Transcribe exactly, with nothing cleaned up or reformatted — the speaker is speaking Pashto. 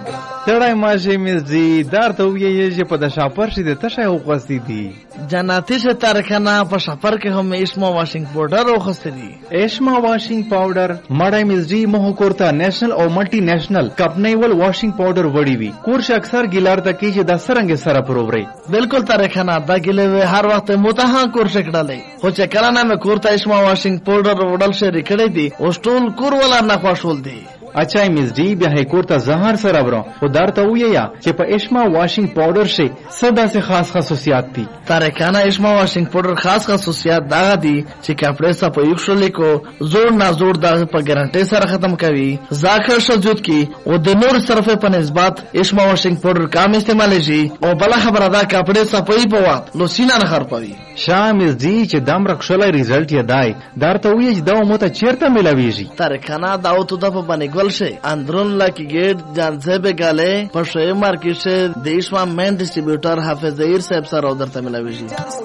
تړای ماشه مزدی دار ته ویې چې په د شاپر شي د تشه وغوستې دي جناتی سے تارخانه په شاپر کې هم اسما واشنګ پاوډر وغوستې دي. اسما واشنګ پاوډر مړای مزدی مه کورته نېشنل او ملټي نېشنل کپنیول واشنګ پاوډر وړي وي کورش اکثر ګیلار ته کې چې د سرنګ سره پرووري بالکل تارخانه دا ګلې هر وخت متها کورش کړلې خو چې کله نه مې کورته اسما واشنګ پاوډر وړل شي کړې دي او ټول کور ولا نه خوشول دي. اچھا مزدی بیا کور ته زهر سره برو خو درته ویا چې په اسما واشنګ پاوډر شي صدا سے خاص خصوصیات دي. تارکانه اسما واشنګ پاوډر خاص خصوصیات دا دي چې کپڑے صفائی شولې کو زور نه زور دا په ګارانټي سره ختم کوي ځاخر شجود کی او د نور صرفه په نسبت اسما واشنګ پاوډر کم استعمال شي او بل خبره دا کپڑے صفائی په وخت لو سینه نه خرپوي. شامز دی چې دم رخصلای ریزلټ یې دای درته وی چې دا مو ته چیرته ملاویږي. تارکانه دا او ته په باندې ګل شي اندرون لاکی گیٹ جانسے به گاله پر شوی مارکیٹ سے دیش ما مین ڈسٹریبیوٹر حافظ ظهیر صاحب سره ودرته ملاویږي.